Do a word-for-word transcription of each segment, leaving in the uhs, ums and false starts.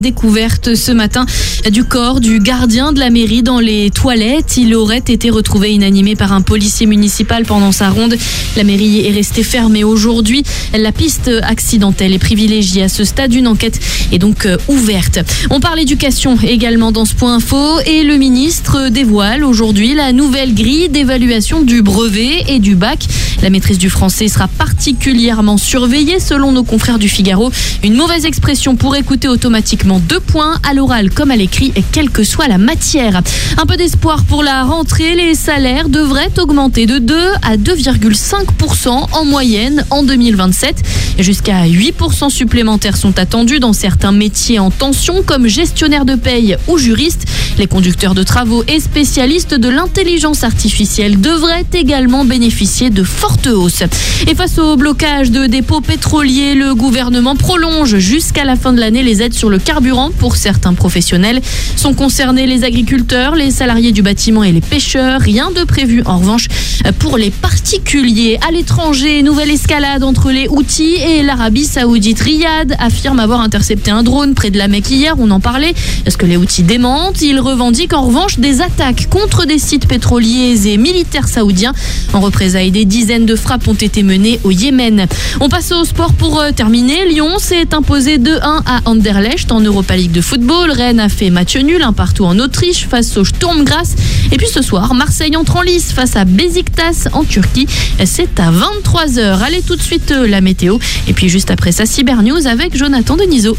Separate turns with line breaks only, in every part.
Découverte ce matin du corps du gardien de la mairie dans les toilettes. Il aurait été retrouvé inanimé par un policier municipal pendant sa ronde. La mairie est restée fermée aujourd'hui. La piste accidentelle est privilégiée à ce stade. Une enquête est donc ouverte. On parle éducation également dans ce point info et le ministre dévoile aujourd'hui la nouvelle grille d'évaluation du brevet et du bac. La maîtrise du français sera particulièrement surveillée selon nos confrères du Figaro. Une mauvaise expression pour écouter automatiquement deux points à l'oral comme à l'écrit, quelle que soit la matière. Un peu d'espoir pour la rentrée. Les salaires devraient augmenter de deux à deux virgule cinq pour cent en moyenne en deux mille vingt-sept. Jusqu'à huit pour cent supplémentaires sont attendus dans certains métiers en tension comme gestionnaire de paye ou juriste. Les conducteurs de travaux et spécialistes de l'intelligence artificielle devraient également bénéficier de fortes hausses. Et face au blocage de dépôts pétroliers, le gouvernement prolonge jusqu'à la fin de l'année les aides sur le carburant pour certains professionnels. Sont concernés les agriculteurs, les salariés du bâtiment et les pêcheurs. Rien de prévu en revanche pour les particuliers. À l'étranger, nouvelle escalade entre les Houthis et l'Arabie Saoudite. Riyad affirme avoir intercepté un drone près de la Mecque hier, on en parlait. Est-ce que les Houthis démentent? Ils revendiquent en revanche des attaques contre des sites pétroliers et militaires saoudiens. En représailles, des dizaines de frappes ont été menées au Yémen. On passe au sport pour terminer. Lyon s'est imposé deux un à Anderlecht en Europa League de football. Rennes a fait match nul, un partout en Autriche face au Sturm Graz. Et puis ce soir, Marseille entre en lice face à Beşiktaş en Turquie. C'est à vingt-trois heures. Allez tout de suite la météo. Et puis juste après ça, Cyber News avec Jonathan Denisot.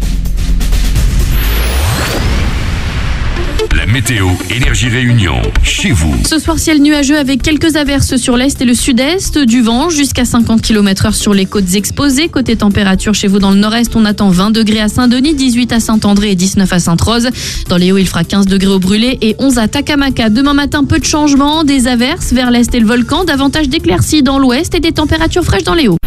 La météo Énergie Réunion, chez vous.
Ce soir, ciel nuageux avec quelques averses sur l'est et le sud-est, du vent jusqu'à cinquante kilomètres heure sur les côtes exposées. Côté température, chez vous dans le nord-est, on attend vingt degrés à Saint-Denis, dix-huit à Saint-André et dix-neuf à Sainte-Rose. Dans les Hauts, il fera quinze degrés au Brûlé et onze à Takamaka. Demain matin, peu de changements, des averses vers l'est et le volcan, davantage d'éclaircies dans l'ouest et des températures fraîches dans les Hauts.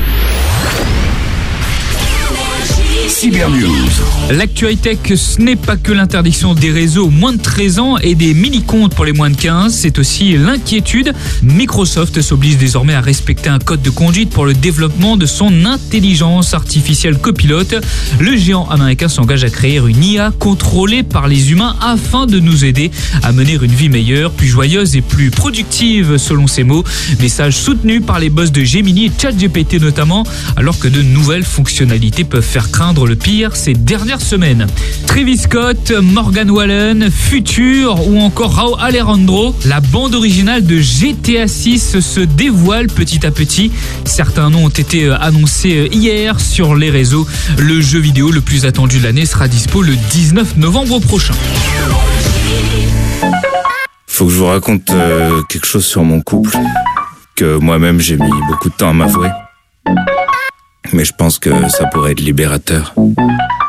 Cyber News.
L'actualité tech, ce n'est pas que l'interdiction des réseaux aux moins de treize ans et des mini-comptes pour les moins de quinze, c'est aussi l'inquiétude. Microsoft s'oblige désormais à respecter un code de conduite pour le développement de son intelligence artificielle copilote. Le géant américain s'engage à créer une I A contrôlée par les humains afin de nous aider à mener une vie meilleure, plus joyeuse et plus productive, selon ses mots. Message soutenu par les boss de Gemini et ChatGPT notamment, alors que de nouvelles fonctionnalités peuvent faire craindre le pire ces dernières semaines. Travis Scott, Morgan Wallen, Future ou encore Rauw Alejandro, la bande originale de G T A six se dévoile petit à petit. Certains noms ont été annoncés hier sur les réseaux. Le jeu vidéo le plus attendu de l'année sera dispo le dix-neuf novembre prochain.
Faut que je vous raconte euh, quelque chose sur mon couple que moi-même j'ai mis beaucoup de temps à m'avouer. Mais je pense que ça pourrait être libérateur.